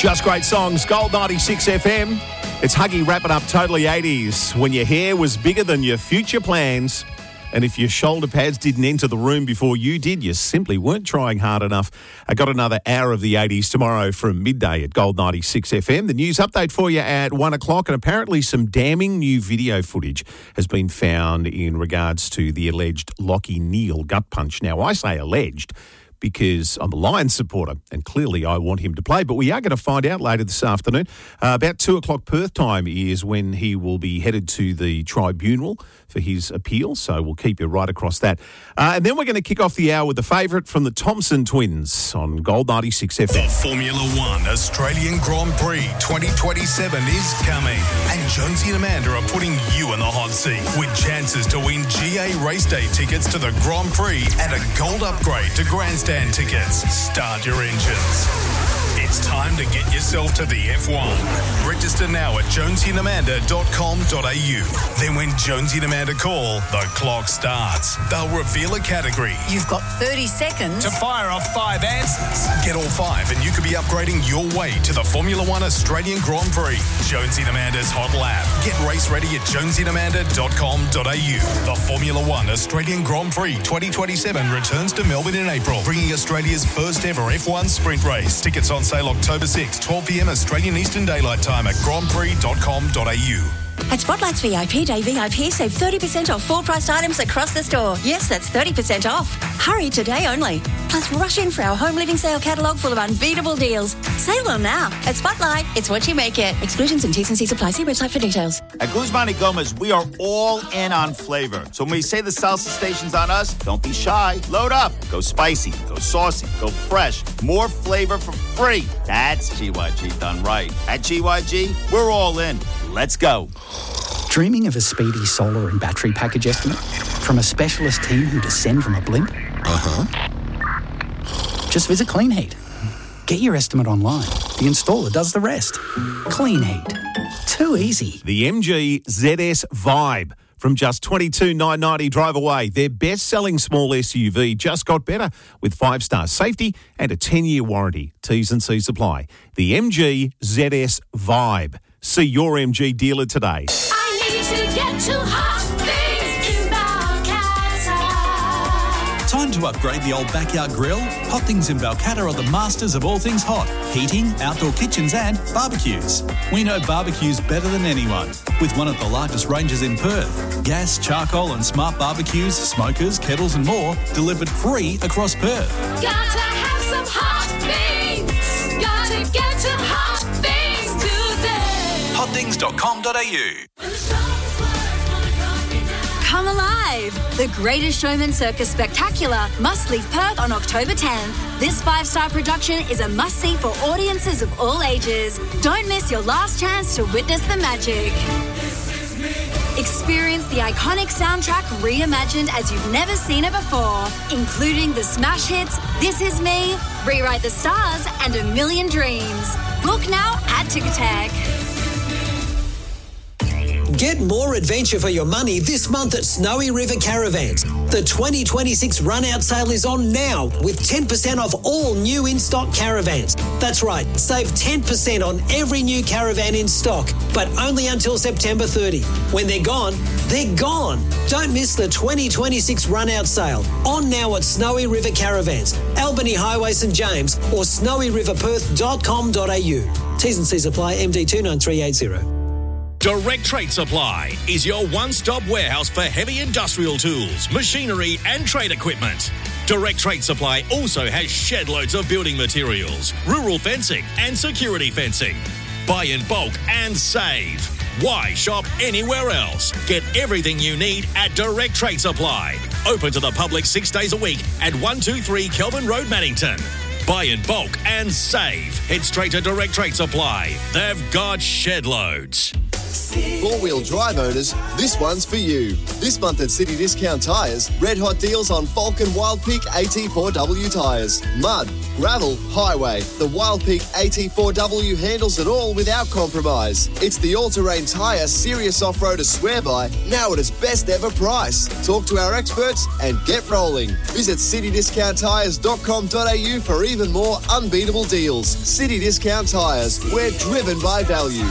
Just great songs. Gold 96 FM. It's Huggy wrapping up Totally 80s. When your hair was bigger than your future plans, and if your shoulder pads didn't enter the room before you did, you simply weren't trying hard enough. I got another hour of the 80s tomorrow from midday at Gold 96 FM. The news update for you at 1 o'clock, and apparently some damning new video footage has been found in regards to the alleged Lachie Neale gut punch. Now, I say alleged because I'm a Lions supporter and clearly I want him to play. But we are going to find out later this afternoon. About 2 o'clock Perth time is when he will be headed to the tribunal for his appeal. So we'll keep you right across that. And then we're going to kick off the hour with the favourite from the Thompson twins on Gold 96 FM. The Formula One Australian Grand Prix 2027 is coming. And Jonesy and Amanda are putting you in the hot seat with chances to win GA race day tickets to the Grand Prix and a gold upgrade to Grandstand tickets. Start your engines. It's time to get yourself to the F1. Register now at jonesyandamanda.com.au. Then when Jonesy and Amanda call, the clock starts. They'll reveal a category. You've got 30 seconds to fire off 5 answers. Get all 5 and you could be upgrading your way to the Formula One Australian Grand Prix. Jonesy and Amanda's Hot Lap. Get race ready at jonesyandamanda.com.au. The Formula One Australian Grand Prix 2027 returns to Melbourne in April, bringing Australia's first ever F1 sprint race. Tickets on sale October 6, 12 p.m. Australian Eastern Daylight Time at grandprix.com.au. At Spotlight's VIP Day VIP, save 30% off full-priced items across the store. Yes, that's 30% off. Hurry today only. Plus, rush in for our home living sale catalogue full of unbeatable deals. Save them now. At Spotlight, it's what you make it. Exclusions and T&C supply. See website for details. At Guzman y Gomez, we are all in on flavor. So when we say the salsa station's on us, don't be shy. Load up. Go spicy. Go saucy. Go fresh. More flavor for free. That's GYG done right. At GYG, we're all in. Let's go. Dreaming of a speedy solar and battery package estimate from a specialist team who descend from a blimp? Just visit Clean Heat. Get your estimate online. The installer does the rest. Clean Heat. Too easy. The MG ZS Vibe. From just $22,990 drive away. Their best-selling small SUV just got better with 5-star safety and a 10-year warranty. T's and C's apply. The MG ZS Vibe. See your MG dealer today. I need to get to Hot Things in Balcatta. Time to upgrade the old backyard grill. Hot Things in Balcatta are the masters of all things hot. Heating, outdoor kitchens and barbecues. We know barbecues better than anyone. With one of the largest ranges in Perth. Gas, charcoal and smart barbecues, smokers, kettles and more delivered free across Perth. Gotta have some hot things. Gotta get to Hot Things today. Hotthings.com.au. Come alive! The Greatest Showman Circus Spectacular must leave Perth on October 10th. This 5-star production is a must-see for audiences of all ages. Don't miss your last chance to witness the magic. Experience the iconic soundtrack reimagined as you've never seen it before, including the smash hits This Is Me, Rewrite the Stars, and A Million Dreams. Book now at Ticketek. Get more adventure for your money this month at Snowy River Caravans. The 2026 run-out sale is on now with 10% off all new in-stock caravans. That's right, save 10% on every new caravan in stock, but only until September 30. When they're gone, they're gone. Don't miss the 2026 run-out sale. On now at Snowy River Caravans, Albany Highway St James or snowyriverperth.com.au. T's and C's apply, MD 29380. Direct Trade Supply is your one-stop warehouse for heavy industrial tools, machinery and trade equipment. Direct Trade Supply also has shed loads of building materials, rural fencing and security fencing. Buy in bulk and save. Why shop anywhere else? Get everything you need at Direct Trade Supply. Open to the public 6 days a week at 123 Kelvin Road, Mannington. Buy in bulk and save. Head straight to Direct Trade Supply. They've got shed loads. Four-wheel drive owners, this one's for you. This month at City Discount Tyres, red hot deals on Falcon Wild Peak AT4W tyres. Mud, gravel, highway. The Wild Peak AT4W handles it all without compromise. It's the all-terrain tyre serious off-roader swear by, now at its best ever price. Talk to our experts and get rolling. Visit citydiscounttyres.com.au for even more unbeatable deals. City Discount Tyres, we're driven by value.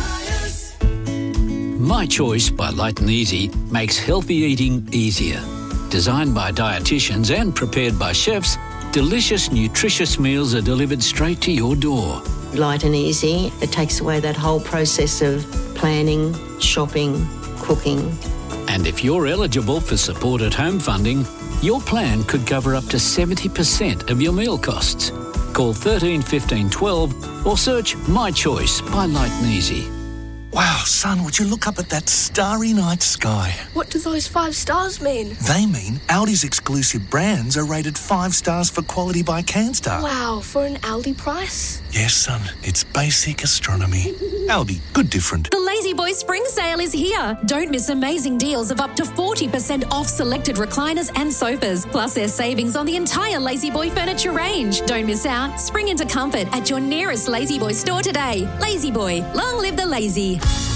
My Choice by Light and Easy makes healthy eating easier. Designed by dietitians and prepared by chefs, delicious, nutritious meals are delivered straight to your door. Light and easy. It takes away that whole process of planning, shopping, cooking. And if you're eligible for support at home funding, your plan could cover up to 70% of your meal costs. Call 13 15 12 or search My Choice by Light and Easy. Wow, son, would you look up at that starry night sky? What do those 5 stars mean? They mean Aldi's exclusive brands are rated 5 stars for quality by CanStar. Wow, for an Aldi price? Yes, son, it's basic astronomy. Aldi, good different. The Lazy Boy Spring Sale is here. Don't miss amazing deals of up to 40% off selected recliners and sofas. Plus, there's savings on the entire Lazy Boy furniture range. Don't miss out. Spring into comfort at your nearest Lazy Boy store today. Lazy Boy, long live the lazy.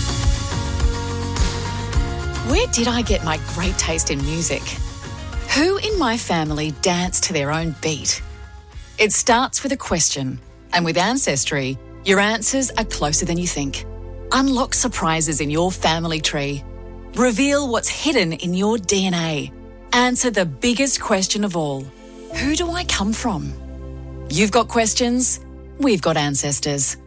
Where did I get my great taste in music? Who in my family danced to their own beat? It starts with a question, and with Ancestry, your answers are closer than you think. Unlock surprises in your family tree. Reveal what's hidden in your DNA. Answer the biggest question of all. Who do I come from? You've got questions, we've got ancestors.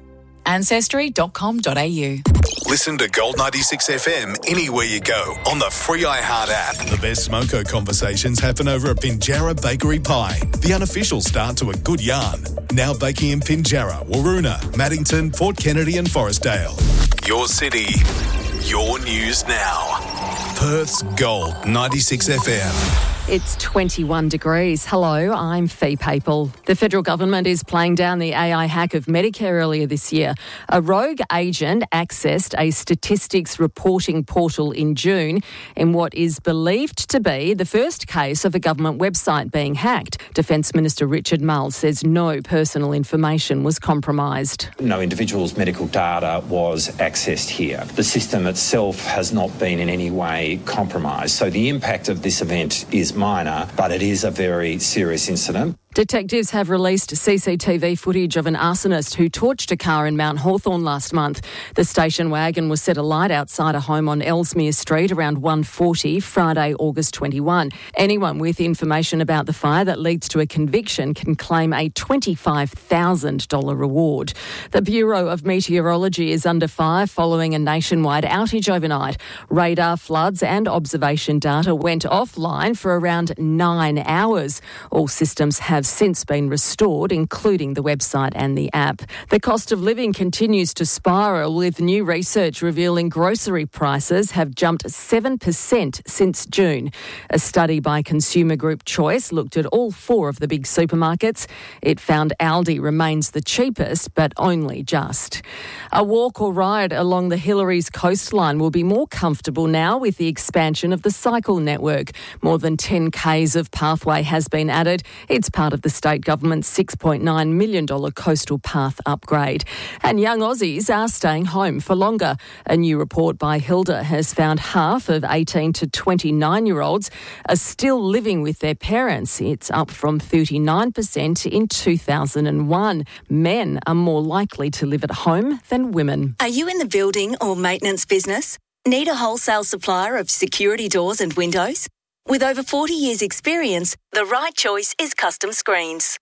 Ancestry.com.au. Listen to Gold 96 FM anywhere you go on the free iHeart app. The best smoko conversations happen over at Pinjarra Bakery Pie, the unofficial start to a good yarn. Now baking in Pinjarra, Waroona, Maddington, Port Kennedy and Forestdale. Your city, your news now. Perth's Gold 96 FM. It's 21 degrees. Hello, I'm Fee Papel. The federal government is playing down the AI hack of Medicare earlier this year. A rogue agent accessed a statistics reporting portal in June in what is believed to be the first case of a government website being hacked. Defence Minister Richard Mull says no personal information was compromised. No individual's medical data was accessed here. The system itself has not been in any way compromised. So the impact of this event is minor, but it is a very serious incident. Detectives have released CCTV footage of an arsonist who torched a car in Mount Hawthorn last month. The station wagon was set alight outside a home on Ellesmere Street around 1:40 Friday, August 21. Anyone with information about the fire that leads to a conviction can claim a $25,000 reward. The Bureau of Meteorology is under fire following a nationwide outage overnight. Radar, floods and observation data went offline for around 9 hours. All systems have since been restored, including the website and the app. The cost of living continues to spiral, with new research revealing grocery prices have jumped 7% since June. A study by consumer group Choice looked at all 4 of the big supermarkets. It found Aldi remains the cheapest, but only just. A walk or ride along the Hillary's coastline will be more comfortable now with the expansion of the cycle network. More than 10 k's of pathway has been added. It's part of the state government's $6.9 million coastal path upgrade. And young Aussies are staying home for longer. A new report by Hilda has found half of 18 to 29-year-olds are still living with their parents. It's up from 39% in 2001. Men are more likely to live at home than women. Are you in the building or maintenance business? Need a wholesale supplier of security doors and windows? With over 40 years' experience, the right choice is Custom Screens.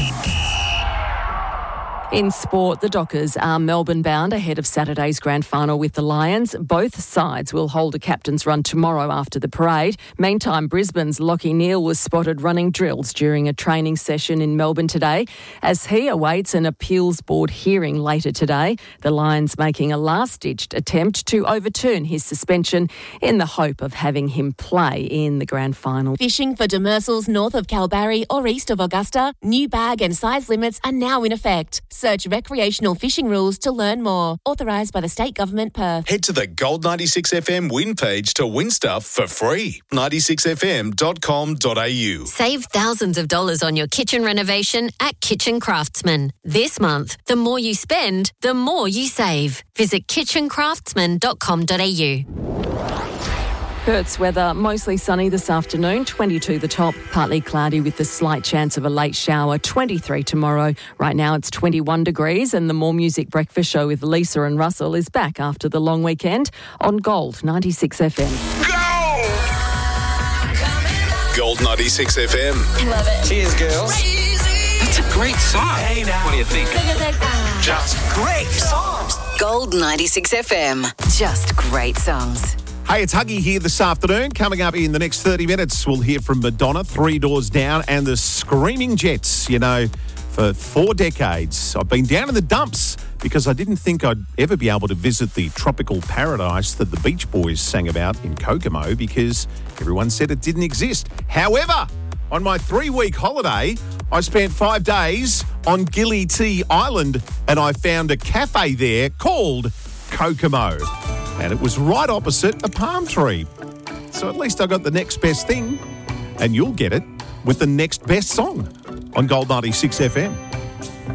In sport, the Dockers are Melbourne-bound ahead of Saturday's grand final with the Lions. Both sides will hold a captain's run tomorrow after the parade. Meantime, Brisbane's Lachie Neale was spotted running drills during a training session in Melbourne today as he awaits an appeals board hearing later today. The Lions making a last-ditched attempt to overturn his suspension in the hope of having him play in the grand final. Fishing for demersals north of Kalbarri or east of Augusta, new bag and size limits are now in effect. Search recreational fishing rules to learn more. Authorised by the State Government, Perth. Head to the Gold 96 FM win page to win stuff for free. 96fm.com.au. Save thousands of dollars on your kitchen renovation at Kitchen Craftsman. This month, the more you spend, the more you save. Visit kitchencraftsman.com.au. Perth's weather, mostly sunny this afternoon, 22 the top, partly cloudy with a slight chance of a late shower, 23 tomorrow. Right now it's 21 degrees and the More Music Breakfast Show with Lisa and Russell is back after the long weekend on Gold 96 FM. Gold 96 FM. Love it. Cheers, girls. That's a great song. Hey, now. What do you think? Just Great songs. Gold 96 FM. Just great songs. Hey, it's Huggy here this afternoon. Coming up in the next 30 minutes, we'll hear from Madonna, Three Doors Down, and the Screaming Jets. You know, for 4 decades, I've been down in the dumps because I didn't think I'd ever be able to visit the tropical paradise that the Beach Boys sang about in Kokomo because everyone said it didn't exist. However, on my 3-week holiday, I spent 5 days on Gili T Island and I found a cafe there called Kokomo. And it was right opposite a palm tree. So at least I got the next best thing. And you'll get it with the next best song on Gold 96 FM.